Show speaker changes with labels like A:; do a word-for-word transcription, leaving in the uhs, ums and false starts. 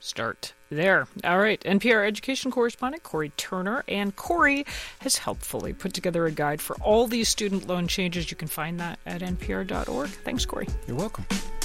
A: start there. All right. N P R education correspondent Corey Turner. And Corey has helpfully put together a guide for all these student loan changes. You can find that at N P R dot org. Thanks, Corey.
B: You're welcome.